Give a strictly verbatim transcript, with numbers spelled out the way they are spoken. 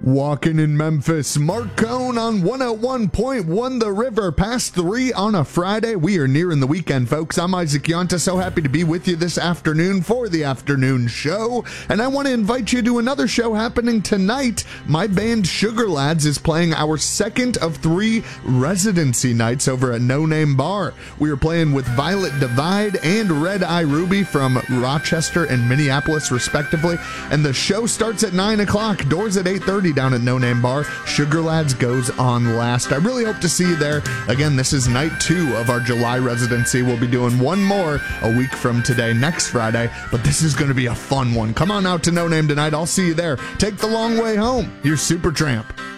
Walking in Memphis, Mark Cohn on one oh one point one The River, past three on a Friday. We are nearing the weekend, folks. I'm Isaac Yonta, so happy to be with you this afternoon for the afternoon show. And I want to invite you to another show happening tonight. My band Sugar Lads is playing our second of three residency nights over at No Name Bar. We are playing with Violet Divide and Red Eye Ruby from Rochester and Minneapolis, respectively. And the show starts at nine o'clock, doors at eight thirty down at No Name Bar. Sugar Lads goes on last. I really hope to see you there. Again, this is night two of our July residency. We'll be doing one more a week from today, next Friday, but this is going to be a fun one. Come on out to No Name tonight. I'll see you there. Take the long way home. You're Supertramp.